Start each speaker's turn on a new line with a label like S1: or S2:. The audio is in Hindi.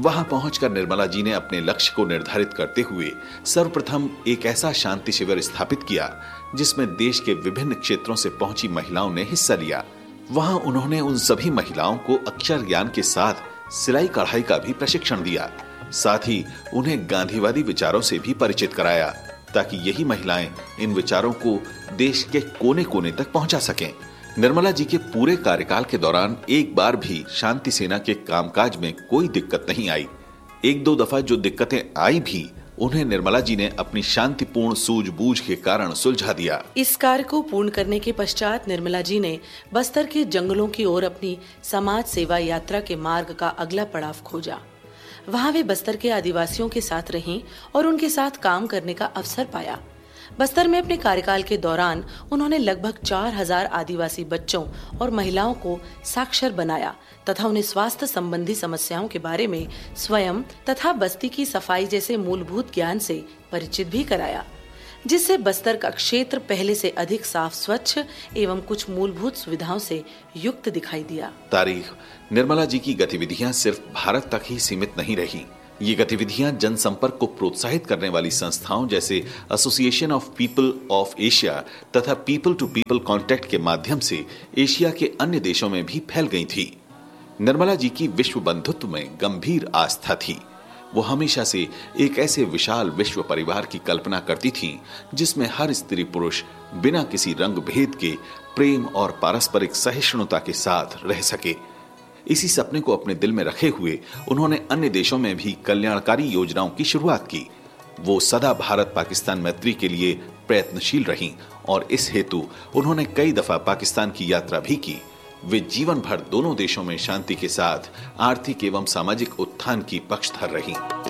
S1: वहां पहुंचकर निर्मला जी ने अपने लक्ष्य को निर्धारित करते हुए सर्वप्रथम एक ऐसा शांति शिविर स्थापित किया जिसमें देश के विभिन्न क्षेत्रों से पहुंची महिलाओं ने हिस्सा लिया। वहां उन्होंने उन सभी महिलाओं को अक्षर ज्ञान के साथ सिलाई कढ़ाई का भी प्रशिक्षण दिया। साथ ही उन्हें गांधीवादी विचारों से भी परिचित कराया ताकि यही महिलाएं इन विचारों को देश के कोने कोने तक पहुंचा सकें। निर्मला जी के पूरे कार्यकाल के दौरान एक बार भी शांति सेना के कामकाज में कोई दिक्कत नहीं आई। एक दो दफा जो दिक्कतें आई भी उन्हें निर्मला जी ने अपनी शांतिपूर्ण सूझबूझ के कारण सुलझा दिया।
S2: इस कार्य को पूर्ण करने के पश्चात निर्मला जी ने बस्तर के जंगलों की ओर अपनी समाज सेवा यात्रा के मार्ग का अगला पड़ाव खोजा। वहां वे बस्तर के आदिवासियों के साथ रहीं और उनके साथ काम करने का अवसर पाया। बस्तर में अपने कार्यकाल के दौरान उन्होंने लगभग 4000 आदिवासी बच्चों और महिलाओं को साक्षर बनाया तथा उन्हें स्वास्थ्य संबंधी समस्याओं के बारे में स्वयं तथा बस्ती की सफाई जैसे मूलभूत ज्ञान से परिचित भी कराया, जिससे बस्तर का क्षेत्र पहले से अधिक साफ स्वच्छ एवं कुछ मूलभूत सुविधाओं से युक्त दिखाई दिया।
S1: तारीख निर्मला जी की गतिविधियां सिर्फ भारत तक ही सीमित नहीं रही। ये गतिविधियां जनसंपर्क को प्रोत्साहित करने वाली संस्थाओं जैसे association of people of Asia तथा पीपल टू पीपल कांटेक्ट के माध्यम से एशिया के अन्य देशों में भी फैल गई थी। निर्मला जी की विश्व बंधुत्व में गंभीर आस्था थी। वो हमेशा से एक ऐसे विशाल विश्व परिवार की कल्पना करती थीं, जिसमें हर स्त्री पुरुष बिना किसी रंग भेद के प्रेम और पारस्परिक सहिष्णुता के साथ रह सके। इसी सपने को अपने दिल में रखे हुए उन्होंने अन्य देशों में भी कल्याणकारी योजनाओं की शुरुआत की। वो सदा भारत पाकिस्तान मैत्री के लिए प्रयत्नशील रहीं और इस हेतु उन्होंने कई दफा पाकिस्तान की यात्रा भी की। वे जीवन भर दोनों देशों में शांति के साथ आर्थिक एवं सामाजिक उत्थान की पक्षधर रहीं।